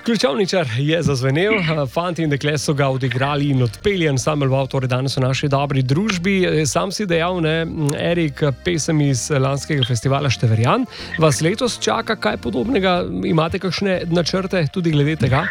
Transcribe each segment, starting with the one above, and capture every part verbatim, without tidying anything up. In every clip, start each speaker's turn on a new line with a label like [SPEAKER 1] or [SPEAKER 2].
[SPEAKER 1] Ključavničar je zazvenel, fanti in dekle so ga odigrali in odpeli ansambel Wow, torej danes v naši dobri družbi. Sam si dejal, ne, Erik, pesem iz lanskega festivala Števerjan. Vas letos čaka kaj podobnega? Imate kakšne načrte tudi glede tega?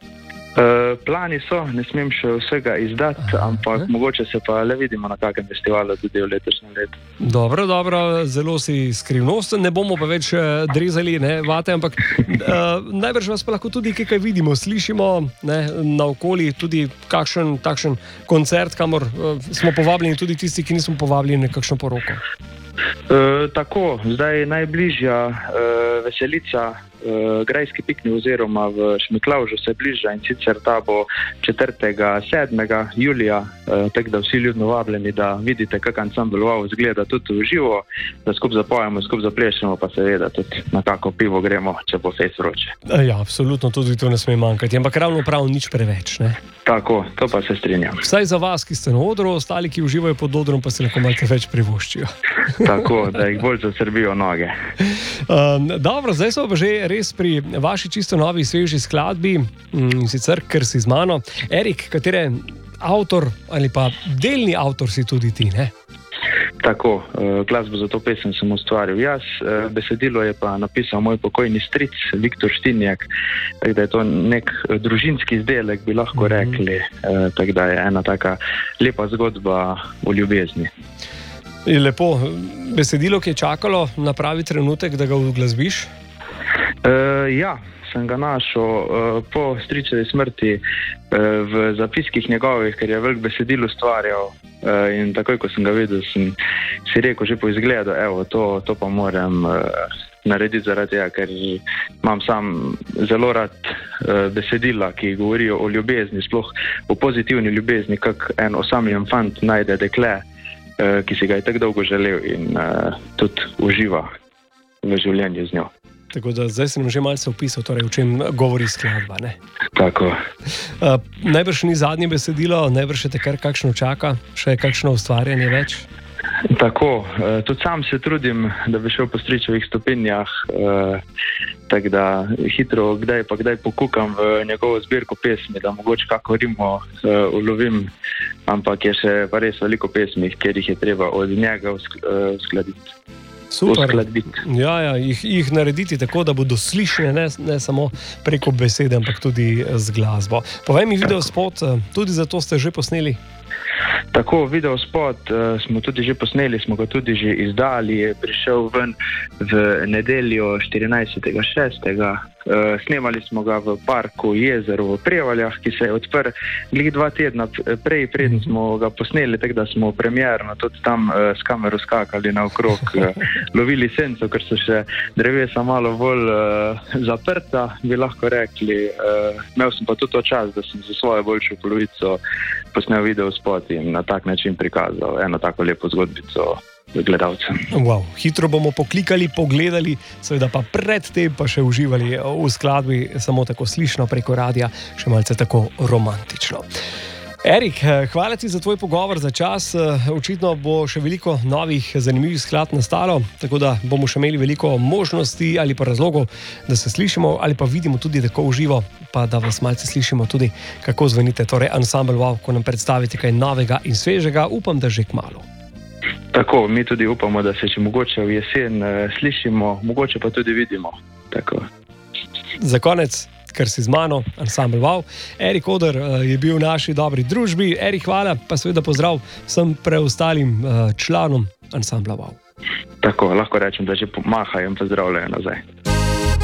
[SPEAKER 2] Uh, plani so, ne smem še vsega izdati, ampak Aha. mogoče se pa le vidimo na kakem festivalu tudi v letošnjem letu.
[SPEAKER 1] Dobro, dobro, zelo si skrivnosten, ne bomo pa več drezali, ne, vate, ampak uh, najbrž vas pa lahko tudi kaj vidimo, slišimo, ne, naokoli tudi kakšen takšen koncert, kamor uh, smo povabljeni tudi tisti, ki nismo povabljeni na kakšno poroko.
[SPEAKER 2] Uh, tako, zdaj najbližja uh, veselica uh, grajski piknik oziroma v Šmitlavžu se bliža in sicer ta bo četrtega sedmega julija, uh, tako da vsi ljudno vabljeni, da vidite, kak ansambel Wow izgleda tudi v živo, da skupaj zapojemo, skupaj zaplešemo, pa seveda tudi na kako pivo gremo, če bo fejs vroče.
[SPEAKER 1] Ja, absolutno, tudi to ne sme manjkati, ampak ravno prav nič preveč, ne?
[SPEAKER 2] Tako, to pa se strinjam.
[SPEAKER 1] Vsaj za vas, ki ste na odru, ostali, ki uživajo pod odrom, pa se lahko malce več privoščijo.
[SPEAKER 2] Tako, da jih bolj zasrbijo noge.
[SPEAKER 1] Um, dobro, zdaj so pa že res pri vaši čisto novi, sveži skladbi, in sicer Ker si z mano. Erik, katere avtor ali pa delni avtor si tudi ti, ne?
[SPEAKER 2] Tako, glasbo za to pesem sem ustvaril jaz, besedilo je pa napisal moj pokojni stric Viktor Štinjak, tako da je to nek družinski izdelek, bi lahko rekli, tako da je ena taka lepa zgodba o ljubezni.
[SPEAKER 1] Je lepo, besedilo, ki je čakalo na pravi trenutek, da ga uglasbiš?
[SPEAKER 2] Uh, ja, sem ga našel uh, po stričevi smrti uh, v zapiskih njegovih, ker je velik besedil ustvarjal. Uh, in takoj, ko sem ga videl, sem si rekel že po izgledu, evo, to, to pa moram uh, narediti zaradi tega, ker imam sam zelo rad uh, besedila, ki govorijo o ljubezni, sploh o pozitivni ljubezni, kak en osamljen fant najde dekle, uh, ki si ga je tako dolgo želel in uh, tudi uživa v življenju z njo.
[SPEAKER 1] Tako da zdaj sem že malce opisal, torej, o čem govori skladba, ne?
[SPEAKER 2] Tako.
[SPEAKER 1] Uh, najbrž ni zadnje besedilo, najbrž še te kar kakšno čaka, še kakšno ustvarjanje več?
[SPEAKER 2] Tako, uh, tudi sam se trudim, da bi šel po stričevih stopinjah, uh, tako da hitro kdaj pa kdaj pokukam v njegovo zbirko pesmi, da mogoče kako rimo uh, ulovim, ampak je še pa res veliko pesmi, ker jih je treba od njega uskladiti.
[SPEAKER 1] Super. Ja, ja, jih, jih narediti tako, da bodo slišne, ne, ne samo preko besede, ampak tudi z glasbo. Povej mi videospot, tudi za to ste že posneli?
[SPEAKER 2] Tako, videospot uh, smo tudi že posneli, smo ga tudi že izdali, je prišel ven v nedeljo štirinajstega šestega Uh, snemali smo ga v parku Jezero v Prevaljah, ki se je odprl glih dva tedna prej, preden smo ga posneli, tako da smo premierno tudi tam uh, s kamero skakali naokrog, uh, lovili senco, ker so še drevesa malo bolj uh, zaprta, bi lahko rekli. Uh, imel sem pa tudi to čas, da sem za svojo boljšo polovico posnel videospot in na tak način prikazal eno tako lepo zgodbico gledalcem.
[SPEAKER 1] Wow, hitro bomo poklikali, pogledali, seveda pa predtem pa še uživali v skladbi, samo tako slišno preko radia, še malce tako romantično. Erik, hvala ti za tvoj pogovor, za čas. Očitno bo še veliko novih zanimivih skladb nastalo, tako da bomo še imeli veliko možnosti ali pa razlogov, da se slišimo ali pa vidimo tudi tako v živo, pa da vas malce slišimo tudi, kako zvenite. Torej, ansambel Wow, ko nam predstavite kaj novega in svežega, upam, da že kmalu.
[SPEAKER 2] Tako, mi tudi upamo, da se še mogoče v jesen uh, slišimo, mogoče pa tudi vidimo. Tako.
[SPEAKER 1] Za konec, Ker si z mano, ansambel Wow. Erik Oder uh, je bil v naši dobri družbi. Erik, hvala, pa seveda pozdrav vsem preostalim uh, članom ansambla Wow.
[SPEAKER 2] Tako, lahko rečem, da že pomahajo in pozdravljajo nazaj.